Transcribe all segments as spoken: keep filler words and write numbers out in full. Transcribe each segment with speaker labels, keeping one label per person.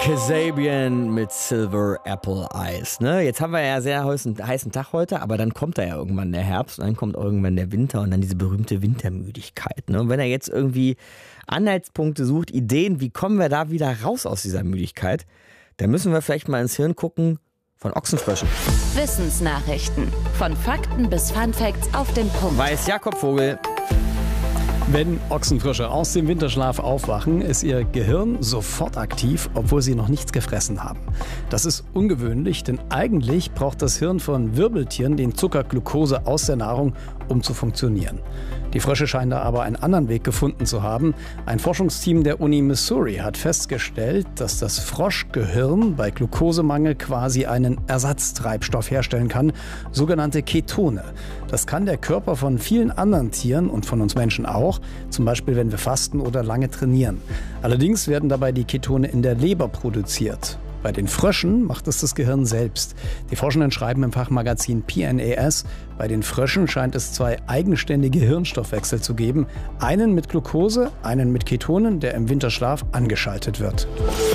Speaker 1: Kasabian mit Silver Apple Eyes. Ne? Jetzt haben wir ja sehr heißen, heißen Tag heute, aber dann kommt da ja irgendwann der Herbst und dann kommt irgendwann der Winter und dann diese berühmte Wintermüdigkeit. Ne? Und wenn er jetzt irgendwie Anhaltspunkte sucht, Ideen, wie kommen wir da wieder raus aus dieser Müdigkeit, dann müssen wir vielleicht mal ins Hirn gucken von Ochsenfröschen.
Speaker 2: Wissensnachrichten. Von Fakten bis Funfacts auf den Punkt.
Speaker 1: Weiß Jakob Vogel.
Speaker 3: Wenn Ochsenfrösche aus dem Winterschlaf aufwachen, ist ihr Gehirn sofort aktiv, obwohl sie noch nichts gefressen haben. Das ist ungewöhnlich, denn eigentlich braucht das Hirn von Wirbeltieren den Zucker Glucose aus der Nahrung, um zu funktionieren. Die Frösche scheinen da aber einen anderen Weg gefunden zu haben. Ein Forschungsteam der Uni Missouri hat festgestellt, dass das Froschgehirn bei Glukosemangel quasi einen Ersatztreibstoff herstellen kann, sogenannte Ketone. Das kann der Körper von vielen anderen Tieren und von uns Menschen auch, zum Beispiel wenn wir fasten oder lange trainieren. Allerdings werden dabei die Ketone in der Leber produziert. Bei den Fröschen macht es das Gehirn selbst. Die Forschenden schreiben im Fachmagazin P N A S, bei den Fröschen scheint es zwei eigenständige Hirnstoffwechsel zu geben. Einen mit Glucose, einen mit Ketonen, der im Winterschlaf angeschaltet wird.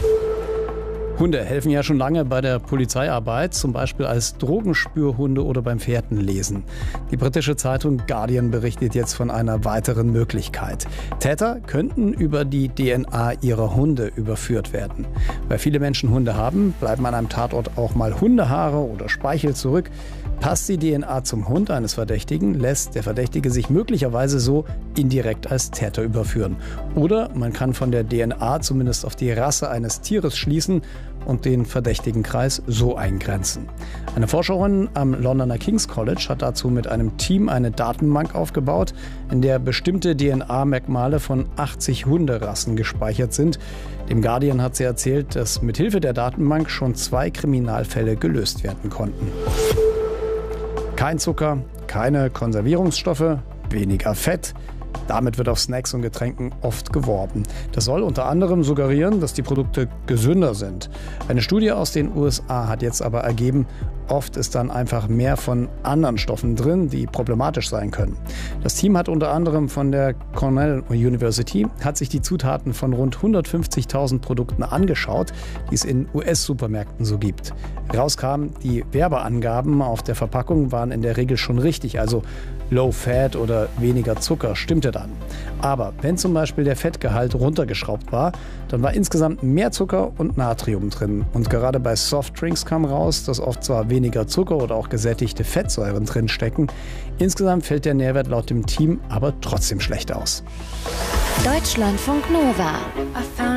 Speaker 3: Hunde helfen ja schon lange bei der Polizeiarbeit, zum Beispiel als Drogenspürhunde oder beim Fährtenlesen. Die britische Zeitung Guardian berichtet jetzt von einer weiteren Möglichkeit. Täter könnten über die D N A ihrer Hunde überführt werden. Weil viele Menschen Hunde haben, bleiben an einem Tatort auch mal Hundehaare oder Speichel zurück. Passt die D N A zum Hund eines Verdächtigen, lässt der Verdächtige sich möglicherweise so indirekt als Täter überführen. Oder man kann von der D N A zumindest auf die Rasse eines Tieres schließen und den Verdächtigenkreis so eingrenzen. Eine Forscherin am Londoner King's College hat dazu mit einem Team eine Datenbank aufgebaut, in der bestimmte D N A-Merkmale von achtzig Hunderassen gespeichert sind. Dem Guardian hat sie erzählt, dass mithilfe der Datenbank schon zwei Kriminalfälle gelöst werden konnten. Kein Zucker, keine Konservierungsstoffe, weniger Fett. Damit wird auf Snacks und Getränken oft geworben. Das soll unter anderem suggerieren, dass die Produkte gesünder sind. Eine Studie aus den U S A hat jetzt aber ergeben, oft ist dann einfach mehr von anderen Stoffen drin, die problematisch sein können. Das Team hat unter anderem von der Cornell University hat sich die Zutaten von rund hundertfünfzigtausend Produkten angeschaut, die es in U S-Supermärkten so gibt. Rauskam, die Werbeangaben auf der Verpackung waren in der Regel schon richtig, also Low Fat oder weniger Zucker stimmte dann. Aber wenn zum Beispiel der Fettgehalt runtergeschraubt war, dann war insgesamt mehr Zucker und Natrium drin. Und gerade bei Softdrinks kam raus, dass oft zwar weniger Zucker oder auch gesättigte Fettsäuren drin stecken. Insgesamt fällt der Nährwert laut dem Team aber trotzdem schlecht aus.
Speaker 2: Deutschlandfunk Nova.